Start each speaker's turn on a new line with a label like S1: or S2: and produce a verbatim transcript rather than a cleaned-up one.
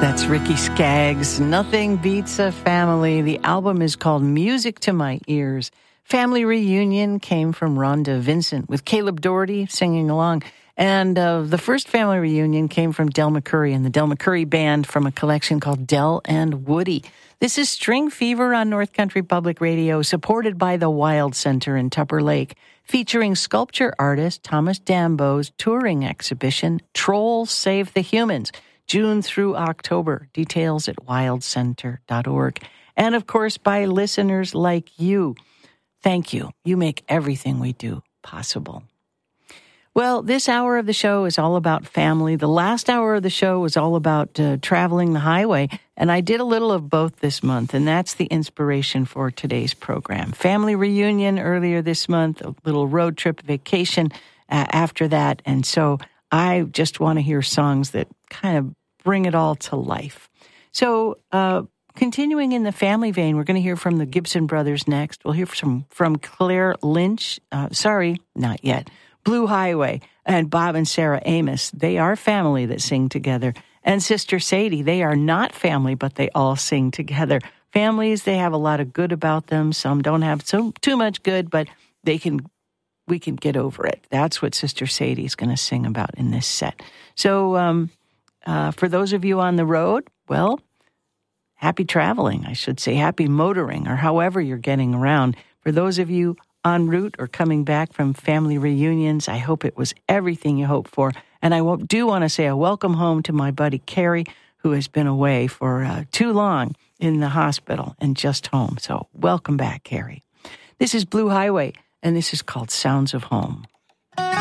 S1: That's Ricky Skaggs. Nothing Beats a Family. The album is called Music to My Ears. Family Reunion came from Rhonda Vincent with Caleb Doherty singing along. And uh, the first family reunion came from Del McCoury and the Del McCoury Band from a collection called Del and Woody. This is String Fever on North Country Public Radio, supported by the Wild Center in Tupper Lake, featuring sculpture artist Thomas Dambo's touring exhibition, Trolls Save the Humans, June through October. Details at wild center dot org. And, of course, by listeners like you. Thank you. You make everything we do possible. Well, this hour of the show is all about family. The last hour of the show was all about uh, traveling the highway, and I did a little of both this month, and that's the inspiration for today's program. Family reunion earlier this month, a little road trip vacation uh, after that, and so I just want to hear songs that kind of bring it all to life. So, uh, continuing in the family vein, we're going to hear from the Gibson Brothers next. We'll hear from, from Claire Lynch. Uh, sorry, not yet. Blue Highway and Bob and Sarah Amos. They are family that sing together. And Sister Sadie, they are not family, but they all sing together. Families, they have a lot of good about them. Some don't have so too much good, but they can we can get over it. That's what Sister Sadie is going to sing about in this set. So um, uh, for those of you on the road, well, happy traveling, I should say. Happy motoring, or however you're getting around. For those of you en route or coming back from family reunions, I hope it was everything you hoped for. And I do want to say a welcome home to my buddy Carrie, who has been away for uh, too long in the hospital and just home. So welcome back, Carrie. This is Blue Highway, and this is called Sounds of Home.